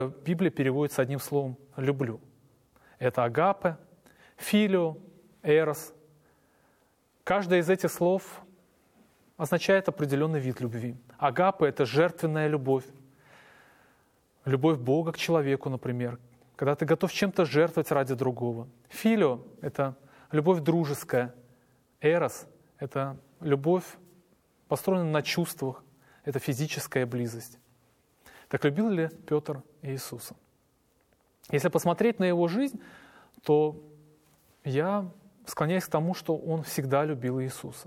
Библия переводится одним словом «люблю». Это агапе, филио, эрос. Каждое из этих слов означает определенный вид любви. Агапе — это жертвенная любовь. Любовь Бога к человеку, например, когда ты готов чем-то жертвовать ради другого. Филио — это любовь дружеская. Эрос — это любовь, построенная на чувствах, это физическая близость. Так любил ли Петр Иисуса? Если посмотреть на его жизнь, то я склоняюсь к тому, что он всегда любил Иисуса.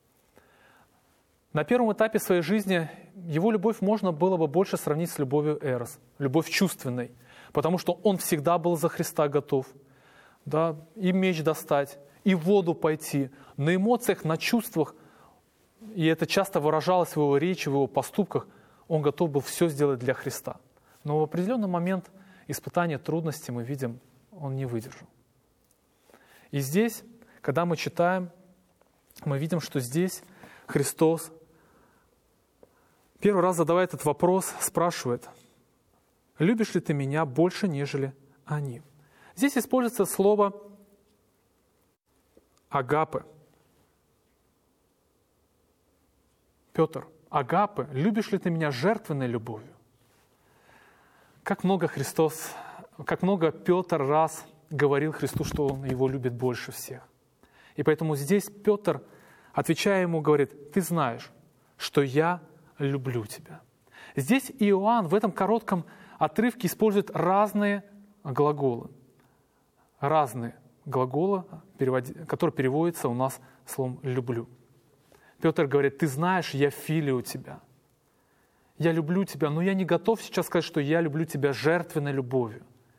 На первом этапе своей жизни его любовь можно было бы больше сравнить с любовью Эрос, любовь чувственной, потому что он всегда был за Христа готов, да, и меч достать, и в воду пойти, на эмоциях, на чувствах, и это часто выражалось в его речи, в его поступках, он готов был все сделать для Христа. Но в определенный момент испытания, трудностей мы видим, он не выдержал. И здесь, когда мы читаем, мы видим, что здесь Христос первый раз, задавая этот вопрос, спрашивает: «Любишь ли ты меня больше, нежели они?» Здесь используется слово «агапе». Петр, агапе, любишь ли ты меня жертвенной любовью? Как много Петр раз говорил Христу, что он его любит больше всех. И поэтому здесь Петр, отвечая ему, говорит: «Ты знаешь, что я люблю тебя». Здесь Иоанн в этом коротком отрывке использует разные глаголы, которые переводятся у нас словом «люблю». Петр говорит: «Ты знаешь, я филио тебя». Я люблю тебя, но я не готов сейчас сказать, что я люблю тебя жертвенной любовью.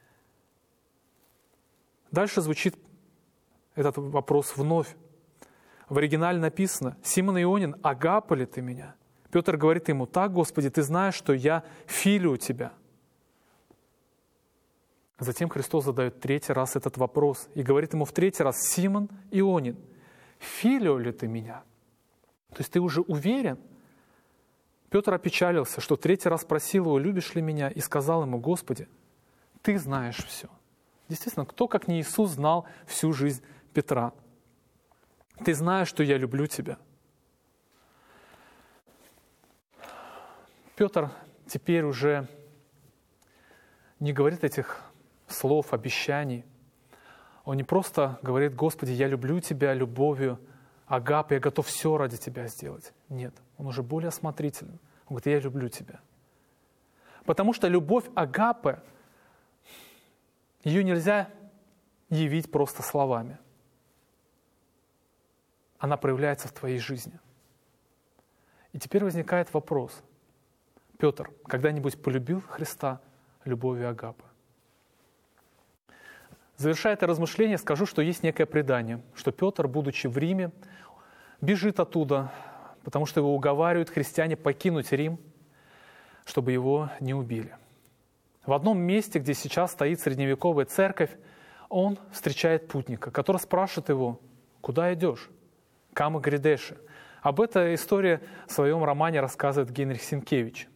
Дальше звучит этот вопрос вновь. В оригинале написано: «Симон Ионин, агапе ли ты меня?» Петр говорит ему: «Так, Господи, ты знаешь, что я филио тебя». Затем Христос задает третий раз этот вопрос и говорит ему в третий раз: «Симон Ионин, филио ли ты меня?» То есть ты уже уверен? Петр опечалился, что третий раз спросил его: «Любишь ли меня?» И сказал ему: «Господи, ты знаешь все». Действительно, кто, как не Иисус, знал всю жизнь Петра? «Ты знаешь, что я люблю тебя». Петр теперь уже не говорит этих слов, обещаний. Он не просто говорит: «Господи, я люблю тебя любовью агапе, я готов все ради тебя сделать». Нет, он уже более осмотрителен. Он говорит: «Я люблю тебя». Потому что любовь агапе, ее нельзя явить просто словами. Она проявляется в твоей жизни. И теперь возникает вопрос: Петр когда-нибудь полюбил Христа любовью агапе? Завершая это размышление, скажу, что есть некое предание, что Петр, будучи в Риме, бежит оттуда, потому что его уговаривают христиане покинуть Рим, чтобы его не убили. В одном месте, где сейчас стоит средневековая церковь, он встречает путника, который спрашивает его: «Куда идешь?» «Камо грядеши». Об этой истории в своем романе рассказывает Генрих Сенкевич.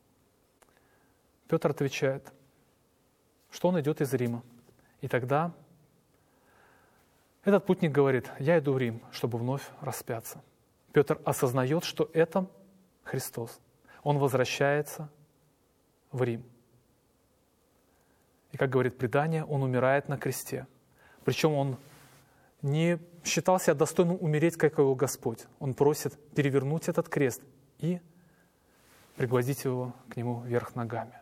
Петр отвечает, что он идет из Рима. И тогда этот путник говорит: «Я иду в Рим, чтобы вновь распяться». Петр осознает, что это Христос. Он возвращается в Рим. И, как говорит предание, он умирает на кресте. Причем он не считал себя достойным умереть, как его Господь. Он просит перевернуть этот крест и пригвоздить его к нему вверх ногами.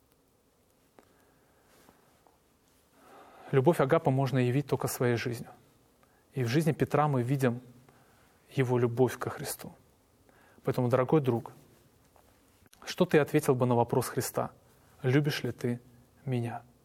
Любовь агапе можно явить только своей жизнью. И в жизни Петра мы видим его любовь ко Христу. Поэтому, дорогой друг, что ты ответил бы на вопрос Христа: «Любишь ли ты меня?»